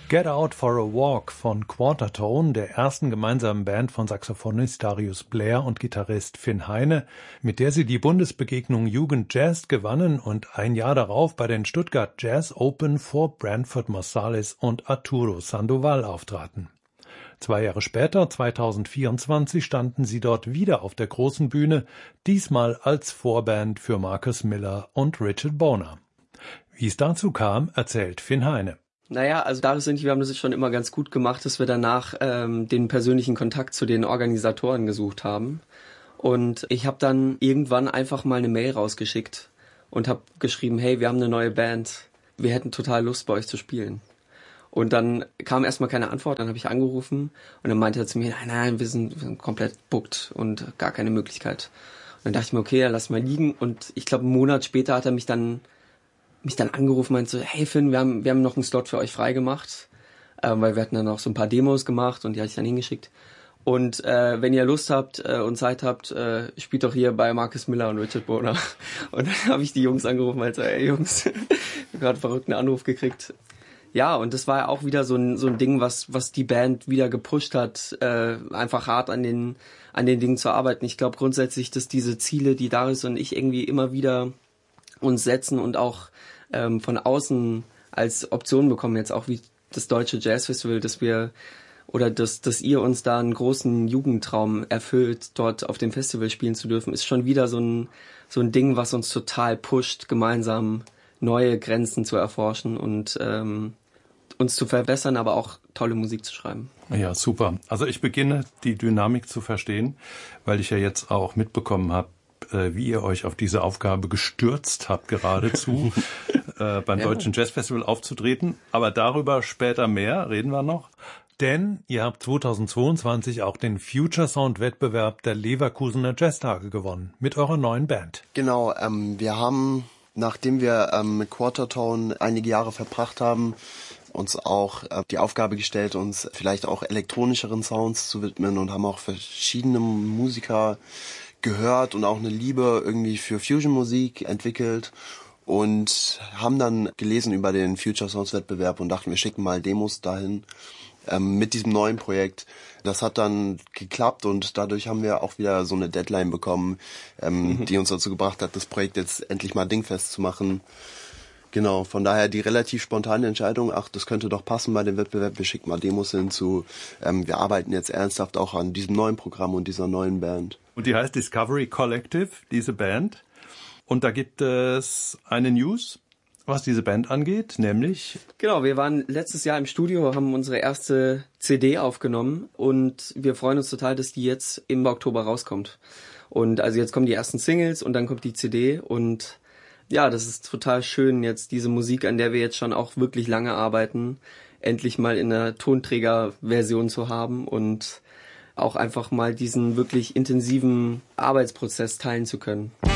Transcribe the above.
Get Out for a Walk von Quartertone, der ersten gemeinsamen Band von Saxophonist Darius Blair und Gitarrist Finn Heine, mit der sie die Bundesbegegnung Jugend Jazz gewannen und ein Jahr darauf bei den Stuttgart Jazz Open vor Branford Marsalis und Arturo Sandoval auftraten. 2 Jahre später, 2024, standen sie dort wieder auf der großen Bühne, diesmal als Vorband für Marcus Miller und Richard Bona. Wie es dazu kam, erzählt Finn Heine. Naja, also Darius und ich, wir haben das schon immer ganz gut gemacht, dass wir danach den persönlichen Kontakt zu den Organisatoren gesucht haben. Und ich habe dann irgendwann einfach mal eine Mail rausgeschickt und habe geschrieben, hey, wir haben eine neue Band, wir hätten total Lust, bei euch zu spielen. Und dann kam erstmal keine Antwort, dann habe ich angerufen und dann meinte er zu mir, nein, wir sind komplett booked und gar keine Möglichkeit. Und dann dachte ich mir, okay, lass mal liegen. Und ich glaube, einen Monat später hat er mich dann angerufen und meinte so, hey Finn, wir haben noch einen Slot für euch freigemacht, weil wir hatten dann auch so ein paar Demos gemacht und die hatte ich dann hingeschickt. Und wenn ihr Lust habt und Zeit habt, spielt doch hier bei Marcus Miller und Richard Bona. Und dann habe ich die Jungs angerufen und meinte, hey Jungs, ich habe gerade einen verrückten Anruf gekriegt. Ja, und das war ja auch wieder so ein Ding, was die Band wieder gepusht hat, einfach hart an den Dingen zu arbeiten. Ich glaube grundsätzlich, dass diese Ziele, die Darius und ich irgendwie immer wieder uns setzen und auch von außen als Option bekommen, jetzt auch wie das Deutsche Jazz Festival, dass ihr uns da einen großen Jugendtraum erfüllt, dort auf dem Festival spielen zu dürfen, ist schon wieder so ein Ding, was uns total pusht, gemeinsam neue Grenzen zu erforschen und uns zu verbessern, aber auch tolle Musik zu schreiben. Ja, super. Also ich beginne die Dynamik zu verstehen, weil ich ja jetzt auch mitbekommen habe, wie ihr euch auf diese Aufgabe gestürzt habt, geradezu beim Deutschen Jazz Festival aufzutreten. Aber darüber später mehr, reden wir noch. Denn ihr habt 2022 auch den Future Sound Wettbewerb der Leverkusener Jazztage gewonnen, mit eurer neuen Band. Genau, wir haben, nachdem wir mit Quartertone einige Jahre verbracht haben, uns auch die Aufgabe gestellt, uns vielleicht auch elektronischeren Sounds zu widmen und haben auch verschiedene Musiker gehört und auch eine Liebe irgendwie für Fusion-Musik entwickelt und haben dann gelesen über den Future Sounds Wettbewerb und dachten, wir schicken mal Demos dahin mit diesem neuen Projekt. Das hat dann geklappt und dadurch haben wir auch wieder so eine Deadline bekommen, die uns dazu gebracht hat, das Projekt jetzt endlich mal dingfest zu machen. Genau, von daher die relativ spontane Entscheidung, das könnte doch passen bei dem Wettbewerb, wir schicken mal Demos hinzu. Wir arbeiten jetzt ernsthaft auch an diesem neuen Programm und dieser neuen Band. Und die heißt Discovery Collective, diese Band. Und da gibt es eine News, was diese Band angeht, nämlich... Genau, wir waren letztes Jahr im Studio, haben unsere erste CD aufgenommen und wir freuen uns total, dass die jetzt im Oktober rauskommt. Und also jetzt kommen die ersten Singles und dann kommt die CD und ja, das ist total schön, jetzt diese Musik, an der wir jetzt schon auch wirklich lange arbeiten, endlich mal in einer Tonträgerversion zu haben und auch einfach mal diesen wirklich intensiven Arbeitsprozess teilen zu können.